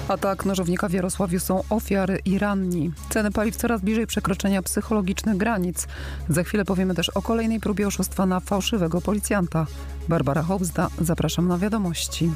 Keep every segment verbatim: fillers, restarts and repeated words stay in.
Atak nożownika w Jarosławiu, są ofiary i ranni. Ceny paliw coraz bliżej przekroczenia psychologicznych granic. Za chwilę powiemy też o kolejnej próbie oszustwa na fałszywego policjanta. Barbara Hobzda, zapraszam na wiadomości.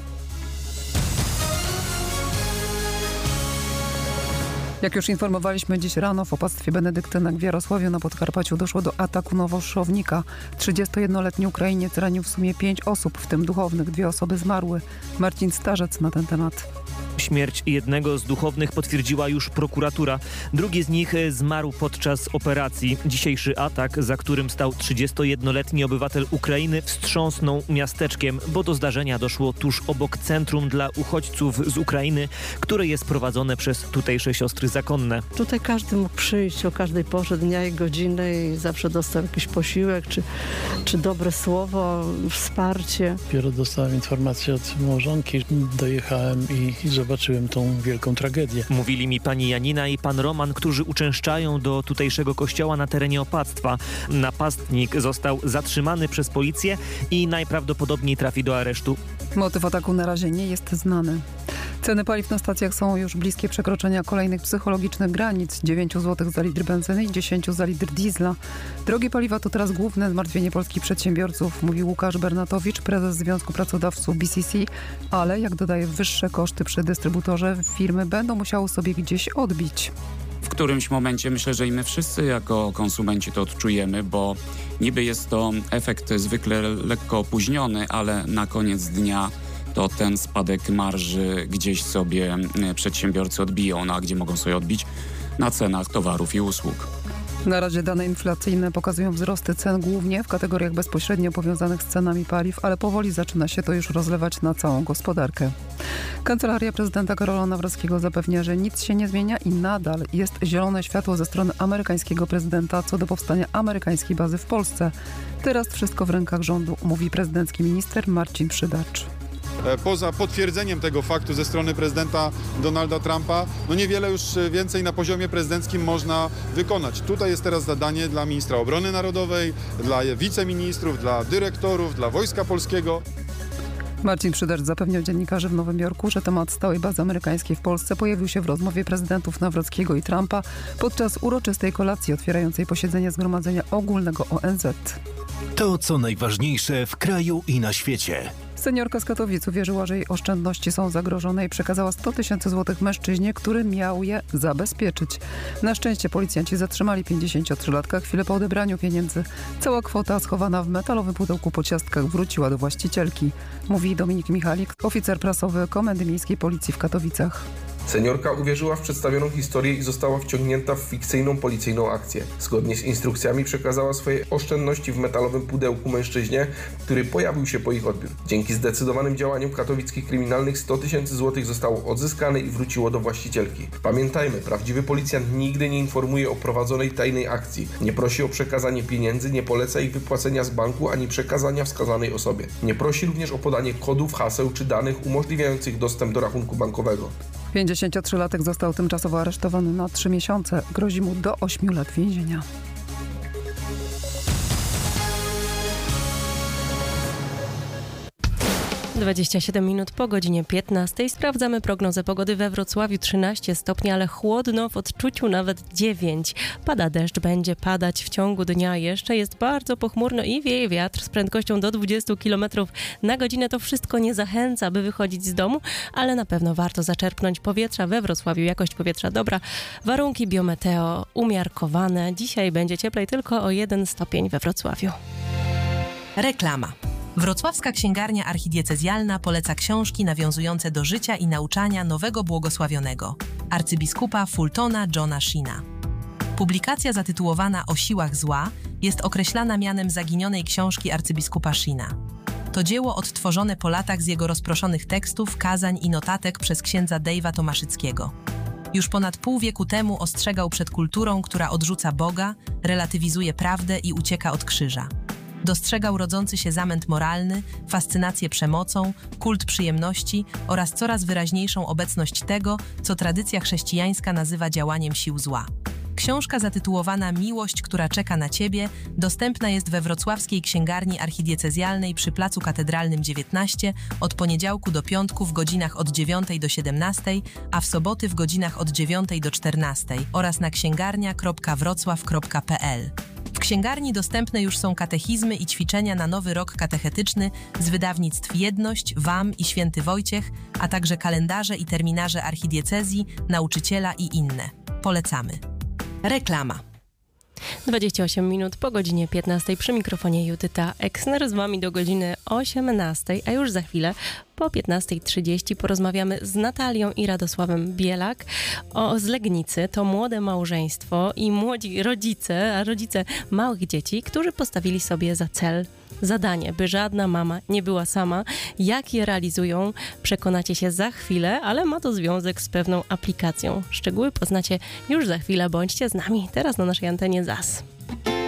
Jak już informowaliśmy, dziś rano w opactwie benedyktynek w Jarosławiu na Podkarpaciu doszło do ataku nowoszownika. trzydziestojednoletni Ukrainiec ranił w sumie pięć osób, w tym duchownych. Dwie osoby zmarły. Marcin Starzec na ten temat. Śmierć jednego z duchownych potwierdziła już prokuratura. Drugi z nich zmarł podczas operacji. Dzisiejszy atak, za którym stał trzydziestojednoletni obywatel Ukrainy, wstrząsnął miasteczkiem, bo do zdarzenia doszło tuż obok centrum dla uchodźców z Ukrainy, które jest prowadzone przez tutejsze siostry zakonne. Tutaj każdy mógł przyjść o każdej porze dnia i godziny i zawsze dostał jakiś posiłek, czy, czy dobre słowo, wsparcie. Dopiero dostałem informację od małżonki, dojechałem i, i zobaczyłem tą wielką tragedię. Mówili mi pani Janina i pan Roman, którzy uczęszczają do tutejszego kościoła na terenie opactwa. Napastnik został zatrzymany przez policję i najprawdopodobniej trafi do aresztu. Motyw ataku na razie nie jest znany. Ceny paliw na stacjach są już bliskie przekroczenia kolejnych psychologicznych granic. dziewięć złotych za litr benzyny i dziesięć za litr diesla. Drogie paliwa to teraz główne zmartwienie polskich przedsiębiorców, mówi Łukasz Bernatowicz, prezes Związku Pracodawców B C C, ale jak dodaje, wyższe koszty przy dystrybutorze firmy będą musiały sobie gdzieś odbić. W którymś momencie myślę, że i my wszyscy jako konsumenci to odczujemy, bo niby jest to efekt zwykle lekko opóźniony, ale na koniec dnia to ten spadek marży gdzieś sobie przedsiębiorcy odbiją. No a gdzie mogą sobie odbić? Na cenach towarów i usług. Na razie dane inflacyjne pokazują wzrosty cen głównie w kategoriach bezpośrednio powiązanych z cenami paliw, ale powoli zaczyna się to już rozlewać na całą gospodarkę. Kancelaria prezydenta Karola Nawrockiego zapewnia, że nic się nie zmienia i nadal jest zielone światło ze strony amerykańskiego prezydenta co do powstania amerykańskiej bazy w Polsce. Teraz wszystko w rękach rządu, mówi prezydencki minister Marcin Przydacz. Poza potwierdzeniem tego faktu ze strony prezydenta Donalda Trumpa, no niewiele już więcej na poziomie prezydenckim można wykonać. Tutaj jest teraz zadanie dla ministra obrony narodowej, dla wiceministrów, dla dyrektorów, dla Wojska Polskiego. Marcin Przydacz zapewniał dziennikarzy w Nowym Jorku, że temat stałej bazy amerykańskiej w Polsce pojawił się w rozmowie prezydentów Nawrockiego i Trumpa podczas uroczystej kolacji otwierającej posiedzenie Zgromadzenia Ogólnego O N Z. To, co najważniejsze w kraju i na świecie. Seniorka z Katowic uwierzyła, że jej oszczędności są zagrożone i przekazała sto tysięcy złotych mężczyźnie, który miał je zabezpieczyć. Na szczęście policjanci zatrzymali pięćdziesięciotrzylatka chwilę po odebraniu pieniędzy. Cała kwota schowana w metalowym pudełku po ciastkach wróciła do właścicielki, mówi Dominik Michalik, oficer prasowy Komendy Miejskiej Policji w Katowicach. Seniorka uwierzyła w przedstawioną historię i została wciągnięta w fikcyjną policyjną akcję. Zgodnie z instrukcjami przekazała swoje oszczędności w metalowym pudełku mężczyźnie, który pojawił się po ich odbiór. Dzięki zdecydowanym działaniom katowickich kryminalnych sto tysięcy złotych zostało odzyskane i wróciło do właścicielki. Pamiętajmy, prawdziwy policjant nigdy nie informuje o prowadzonej tajnej akcji, nie prosi o przekazanie pieniędzy, nie poleca ich wypłacenia z banku ani przekazania wskazanej osobie. Nie prosi również o podanie kodów, haseł czy danych umożliwiających dostęp do rachunku bankowego. pięćdziesięciotrzylatek został tymczasowo aresztowany na trzy miesiące. Grozi mu do ośmiu lat więzienia. dwadzieścia siedem minut po godzinie piętnastej. Sprawdzamy prognozę pogody we Wrocławiu. trzynaście stopni, ale chłodno, w odczuciu nawet dziewięć. Pada deszcz, będzie padać w ciągu dnia. Jeszcze jest bardzo pochmurno i wieje wiatr z prędkością do dwudziestu kilometrów na godzinę. To wszystko nie zachęca, by wychodzić z domu, ale na pewno warto zaczerpnąć powietrza we Wrocławiu. Jakość powietrza dobra. Warunki biometeo umiarkowane. Dzisiaj będzie cieplej tylko o jeden stopień we Wrocławiu. Reklama. Wrocławska Księgarnia Archidiecezjalna poleca książki nawiązujące do życia i nauczania nowego błogosławionego, arcybiskupa Fultona Johna Sheena. Publikacja zatytułowana O siłach zła jest określana mianem zaginionej książki arcybiskupa Sheena. To dzieło odtworzone po latach z jego rozproszonych tekstów, kazań i notatek przez księdza Dave'a Tomaszyckiego. Już ponad pół wieku temu ostrzegał przed kulturą, która odrzuca Boga, relatywizuje prawdę i ucieka od krzyża. Dostrzegał rodzący się zamęt moralny, fascynację przemocą, kult przyjemności oraz coraz wyraźniejszą obecność tego, co tradycja chrześcijańska nazywa działaniem sił zła. Książka zatytułowana Miłość, która czeka na Ciebie dostępna jest we wrocławskiej księgarni archidiecezjalnej przy Placu Katedralnym dziewiętnaście od poniedziałku do piątku w godzinach od dziewiątej do siedemnastej, a w soboty w godzinach od dziewiątej do czternastej oraz na księgarnia kropka wrocław kropka p l. W księgarni dostępne już są katechizmy i ćwiczenia na nowy rok katechetyczny z wydawnictw Jedność, W A M i Święty Wojciech, a także kalendarze i terminarze archidiecezji, nauczyciela i inne. Polecamy. Reklama. dwadzieścia osiem minut po godzinie piętnastej przy mikrofonie Judyta Eksner, z wami do godziny osiemnastej, a już za chwilę po piętnastej trzydzieści porozmawiamy z Natalią i Radosławem Bielak o z Legnicy. To młode małżeństwo i młodzi rodzice, a rodzice małych dzieci, którzy postawili sobie za cel zadanie, by żadna mama nie była sama. Jak je realizują, przekonacie się za chwilę, ale ma to związek z pewną aplikacją. Szczegóły poznacie już za chwilę, bądźcie z nami teraz na naszej antenie Z A S.